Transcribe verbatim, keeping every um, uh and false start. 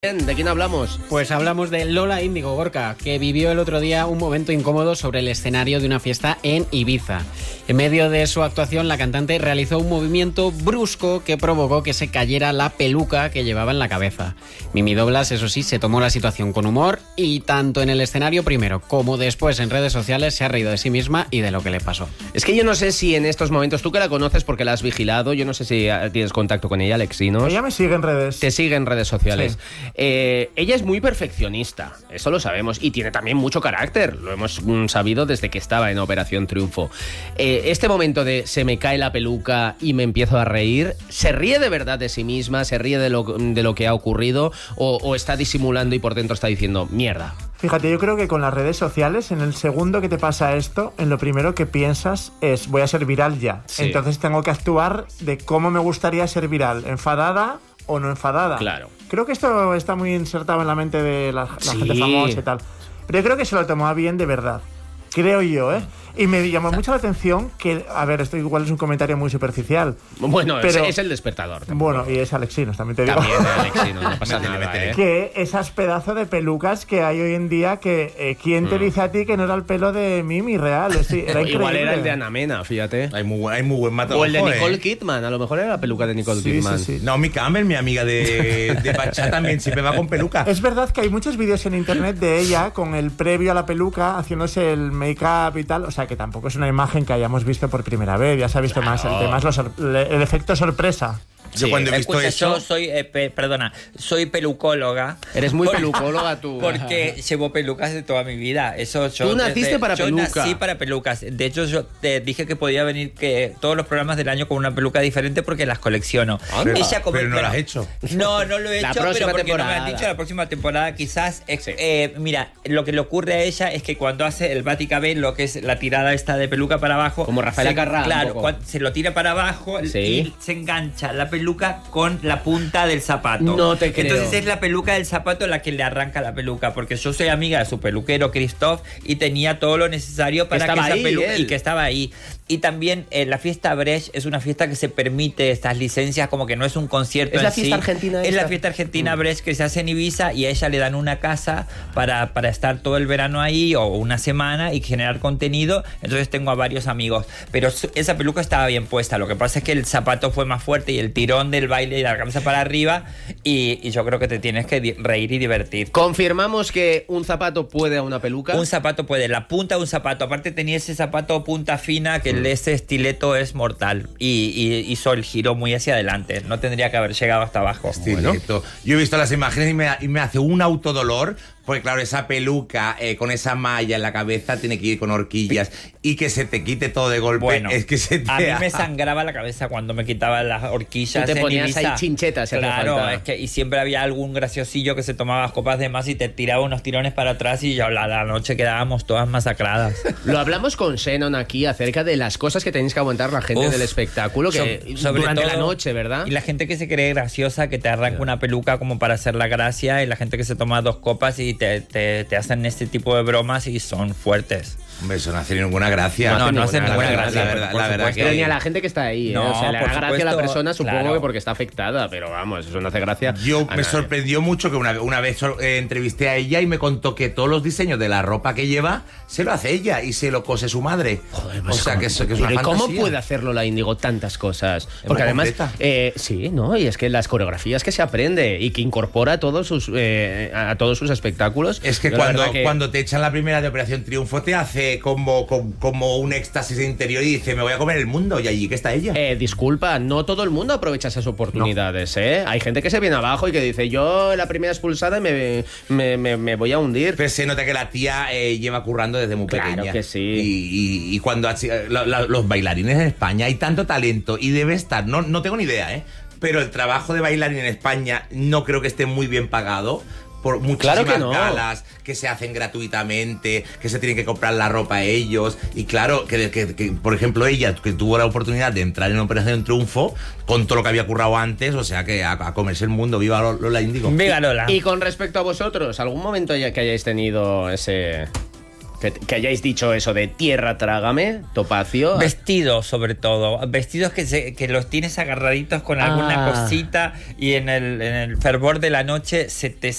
¿De quién hablamos? Pues hablamos de Lola Índigo, Gorka, que vivió el otro día un momento incómodo sobre el escenario de una fiesta en Ibiza. En medio de su actuación, la cantante realizó un movimiento brusco que provocó que se cayera la peluca que llevaba en la cabeza. Mimi Douglas, eso sí, se tomó la situación con humor y tanto en el escenario primero como después en redes sociales se ha reído de sí misma y de lo que le pasó. Es que yo no sé si en estos momentos, tú que la conoces porque la has vigilado, yo no sé si tienes contacto con ella, Alexinos. Ella me sigue en redes. Te sigue en redes sociales. Sí. Eh, ella es muy perfeccionista, eso lo sabemos, y tiene también mucho carácter, lo hemos mm, sabido desde que estaba en Operación Triunfo. Eh, este momento de se me cae la peluca y me empiezo a reír, ¿se ríe de verdad de sí misma? ¿Se ríe de lo, de lo que ha ocurrido? O, ¿O está disimulando y por dentro está diciendo mierda? Fíjate, yo creo que con las redes sociales, en el segundo que te pasa esto, en lo primero que piensas es voy a ser viral ya. Sí. Entonces tengo que actuar de cómo me gustaría ser viral, enfadada o no enfadada. Claro. Creo que esto está muy insertado en la mente de la, la Sí. gente famosa y tal. Pero yo creo que se lo tomaba bien de verdad. Creo yo, ¿eh? Y me llamó mucho la atención que, a ver, esto igual es un comentario muy superficial. Bueno, pero, es, es el despertador. Bueno, y es Alexinos, también te digo. También Alexinos, no pasa nada, ¿eh? Que esas pedazos de pelucas que hay hoy en día, que eh, ¿quién te Mm. dice a ti que no era el pelo de Mimi real? Sí, era Igual increíble. era el de Ana Mena, fíjate. Hay muy buen, hay muy buen matadojo, O el de Nicole ¿eh? Kidman, a lo mejor era la peluca de Nicole Sí, Kidman. sí, sí. Naomi Campbell, mi amiga de, de Bachata, también siempre va con peluca. Es verdad que hay muchos vídeos en internet de ella con el previo a la peluca, haciéndose el make-up y tal. O sea, que tampoco es una imagen que hayamos visto por primera vez. Ya se ha visto Claro. más. El tema es lo sor- le- el efecto sorpresa. Yo Sí. cuando he visto Escucha, eso... yo soy, eh, pe- perdona, soy pelucóloga. Eres muy Por- pelucóloga tú. Porque llevo pelucas de toda mi vida. Eso yo Tú naciste desde- para yo peluca. nací para pelucas. De hecho, yo te dije que podía venir que todos los programas del año con una peluca diferente porque las colecciono. Anda. Ella come- Pero no lo has hecho. No, no lo he La hecho, próxima pero porque no me temporada. han dicho la próxima temporada quizás. eh, Sí. eh, mira, lo que le ocurre a ella es que cuando hace el Vaticabé, lo que es la tirada esta de peluca para abajo. Como Rafaela se- Carrà, un Claro, poco. cuando se lo tira para abajo Sí. y se engancha la peluca con la punta del zapato. No te creo. Entonces es la peluca del zapato la que le arranca la peluca, porque yo soy amiga de su peluquero Christoph y tenía todo lo necesario para Estaba que ahí, esa peluca él. y que estaba ahí. Y también eh, la fiesta Brecht es una fiesta que se permite estas licencias, como que no es un concierto. ¿Es la en fiesta sí. argentina Es esta? la fiesta argentina Mm. Brecht que se hace en Ibiza y a ella le dan una casa para, para estar todo el verano ahí o una semana y generar contenido. Entonces tengo a varios amigos. Pero su- esa peluca estaba bien puesta. Lo que pasa es que el zapato fue más fuerte y el tirón del baile y la cabeza para arriba. Y, y yo creo que te tienes que di- reír y divertir. Confirmamos que un zapato puede a una peluca. Un zapato puede, la punta de un zapato. Aparte tenía ese zapato punta fina que el- ese estileto es mortal. Y, y hizo el giro muy hacia adelante. No tendría que haber llegado hasta abajo. Estileto. Yo he visto las imágenes y me, y me hace un autodolor, porque claro, esa peluca eh, con esa malla en la cabeza tiene que ir con horquillas y que se te quite todo de golpe. Bueno, es que se te a mí me sangraba la cabeza cuando me quitaba las horquillas. Tú te en ponías Ibiza. ahí chinchetas si hacía Claro, falta. es que y siempre había algún graciosillo que se tomaba copas de más y te tiraba unos tirones para atrás y ya la, la noche quedábamos todas masacradas. Lo hablamos con Shannon aquí acerca de las cosas que tenéis que aguantar la gente Uf. del espectáculo que So- sobre durante todo- la noche, ¿verdad? Y la gente que se cree graciosa, que te arranca una peluca como para hacer la gracia, y la gente que se toma dos copas y te, te, te hacen este tipo de bromas y son fuertes. Hombre, eso no hace ninguna gracia. No, no hace La ninguna verdad, gracia, La verdad, por la verdad supuesto. Pero que... ni a la gente que está ahí, ¿eh? No, O sea, le por da gracia a la supuesto, persona, supongo claro. que porque está afectada, pero vamos, eso no hace gracia. Yo a me nadie. sorprendió mucho que una, una vez eh, entrevisté a ella y me contó que todos los diseños de la ropa que lleva se lo hace ella y se lo cose su madre. Joder, o pues, sea, que, eso, que es pero una ¿y cómo fantasía. puede hacerlo la Índigo tantas cosas? Porque muy además, completa. eh, sí, ¿no? Y es que las coreografías que se aprende y que incorpora a todos sus, eh, a todos sus espectáculos. Es que Yo la cuando, verdad que- cuando te echan la primera de Operación Triunfo te hace como, como, como un éxtasis interior y dice, me voy a comer el mundo, y allí que está ella. Eh, disculpa, no todo el mundo aprovecha esas oportunidades, ¿eh? Hay gente que se viene abajo y que dice, yo la primera expulsada me, me, me, me voy a hundir. Pero se nota que la tía eh, lleva currando desde muy Claro pequeña. que sí. Y, y- y cuando así, eh, la- la- los bailarines en España hay tanto talento y debe estar, no, no tengo ni idea, ¿eh? Pero el trabajo de bailarín en España no creo que esté muy bien pagado. Por muchísimas Claro que no. galas que se hacen gratuitamente, que se tienen que comprar la ropa ellos. Y claro, que, que- que, por ejemplo, ella, que tuvo la oportunidad de entrar en Operación Triunfo con todo lo que había currado antes, o sea que a, a comerse el mundo. Viva Lola Índigo. Viva Lola. Y con respecto a vosotros, ¿algún momento ya que hayáis tenido ese Que, que hayáis dicho eso de tierra, trágame, Topacio. Vestidos, sobre todo. Vestidos que, se, que los tienes agarraditos con alguna Ah. cosita y en el, en el fervor de la noche se te